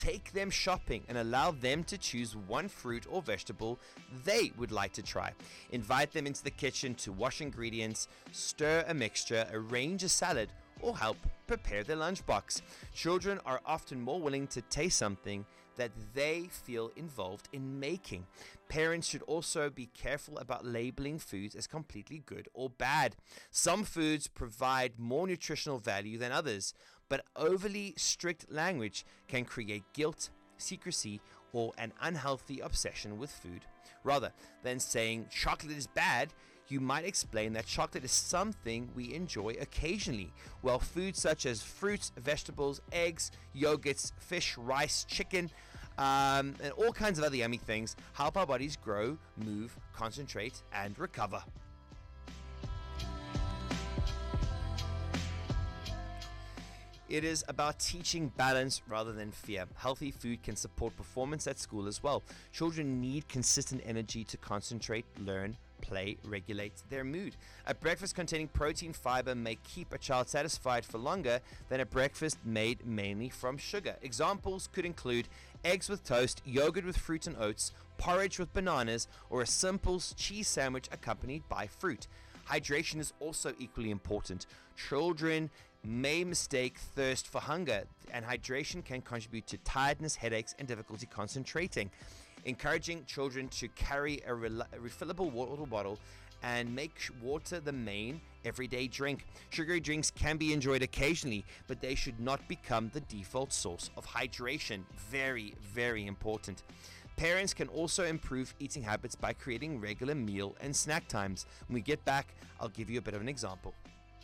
Take them shopping and allow them to choose one fruit or vegetable they would like to try. Invite them into the kitchen to wash ingredients, stir a mixture, arrange a salad, or help prepare their lunchbox. Children are often more willing to taste something that they feel involved in making. Parents should also be careful about labeling foods as completely good or bad. Some foods provide more nutritional value than others, but overly strict language can create guilt, secrecy, or an unhealthy obsession with food. Rather than saying chocolate is bad, you might explain that chocolate is something we enjoy occasionally, while foods such as fruits, vegetables, eggs, yogurts, fish, rice, chicken, and all kinds of other yummy things help our bodies grow, move, concentrate, and recover. It is about teaching balance rather than fear. Healthy food can support performance at school as well. Children need consistent energy to concentrate, learn, play, regulate their mood. A breakfast containing protein fiber may keep a child satisfied for longer than a breakfast made mainly from sugar. Examples could include eggs with toast, yogurt with fruit and oats, porridge with bananas, or a simple cheese sandwich accompanied by fruit. Hydration is also equally important. Children may mistake thirst for hunger, and hydration can contribute to tiredness, headaches, and difficulty concentrating. Encouraging children to carry a refillable water bottle and make water the main everyday drink. Sugary drinks can be enjoyed occasionally, but they should not become the default source of hydration. Very, very important. Parents can also improve eating habits by creating regular meal and snack times. When we get back, I'll give you a bit of an example.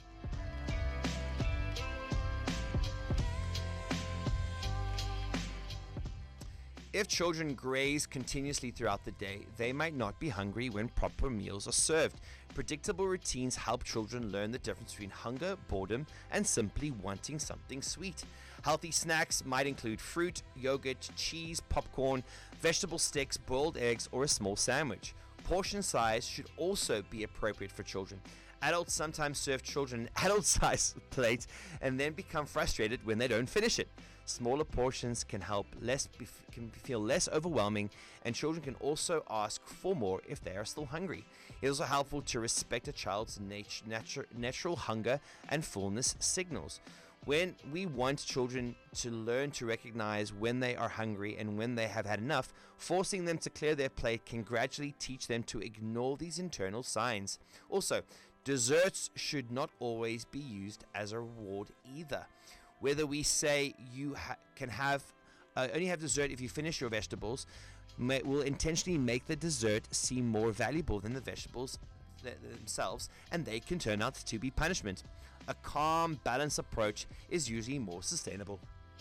If children graze continuously throughout the day, they might not be hungry when proper meals are served. Predictable routines help children learn the difference between hunger, boredom, and simply wanting something sweet. Healthy snacks might include fruit, yogurt, cheese, popcorn, vegetable sticks, boiled eggs, or a small sandwich. Portion size should also be appropriate for children. Adults sometimes serve children an adult-sized plate and then become frustrated when they don't finish it. Smaller portions can feel less overwhelming, and children can also ask for more if they are still hungry. It is also helpful to respect a child's natural hunger and fullness signals. When we want children to learn to recognize when they are hungry and when they have had enough, forcing them to clear their plate can gradually teach them to ignore these internal signs. Also, desserts should not always be used as a reward either. Whether we say you can only have dessert if you finish your vegetables, will intentionally make the dessert seem more valuable than the vegetables themselves, and they can turn out to be punishment. A calm, balanced approach is usually more sustainable.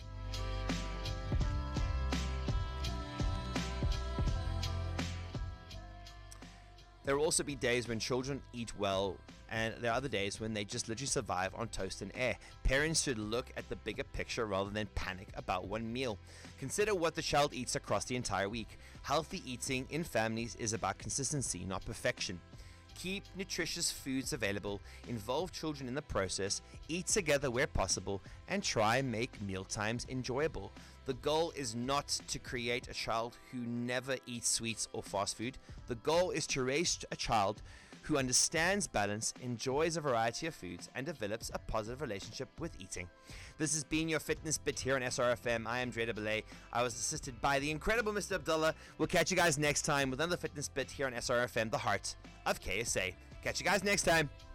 There will also be days when children eat well, and there are other days when they just literally survive on toast and air. Parents should look at the bigger picture rather than panic about one meal. Consider what the child eats across the entire week. Healthy eating in families is about consistency, not perfection. Keep nutritious foods available, involve children in the process, eat together where possible, and try and make mealtimes enjoyable. The goal is not to create a child who never eats sweets or fast food. The goal is to raise a child who understands balance, enjoys a variety of foods, and develops a positive relationship with eating. This has been your Fitness Bit here on SRFM. I am Dre Belay. I was assisted by the incredible Mr. Abdullah. We'll catch you guys next time with another Fitness Bit here on SRFM, the heart of KSA. Catch you guys next time.